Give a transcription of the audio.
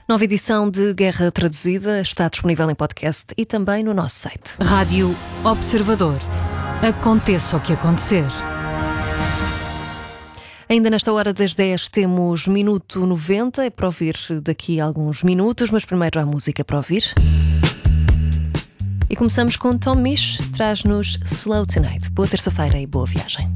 Nova edição de Guerra Traduzida está disponível em podcast e também no nosso site. Rádio Observador. Aconteça o que acontecer. Ainda nesta hora das 10 temos Minuto 90, é para ouvir daqui a alguns minutos, mas primeiro há música para ouvir. E começamos com Tom Misch, traz-nos Slow Tonight. Boa terça-feira e boa viagem.